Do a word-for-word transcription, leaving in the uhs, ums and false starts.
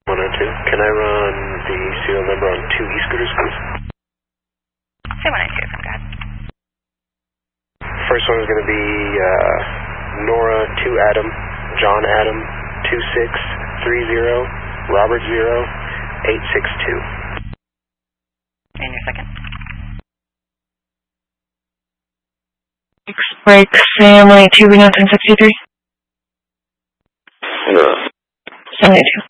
one oh two. Can I run the serial number on two e-scooters, please? Say one oh two, I'm good. First one is going to be uh, Nora two Adam, John Adam two six three zero, Robert zero eight six two. And your second? Break family two Reno ten sixty-three. No. seventy-two.